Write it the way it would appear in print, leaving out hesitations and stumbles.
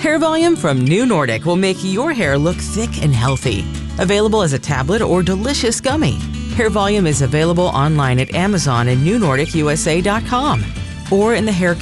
Hair Volume from New Nordic will make your hair look thick and healthy. Available as a tablet or delicious gummy. Hair Volume is available online at Amazon and NewNordicUSA.com or in the hair